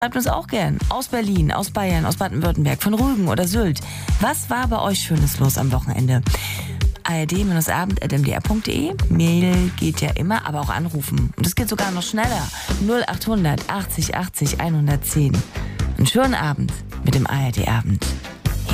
Schreibt uns auch gern. Aus Berlin, aus Bayern, aus Baden-Württemberg, von Rügen oder Sylt. Was war bei euch Schönes los am Wochenende? ard-abend@mdr.de. Mail geht ja immer, aber auch anrufen. Und es geht sogar noch schneller. 0800 80 80 110. Einen schönen Abend mit dem ARD-Abend.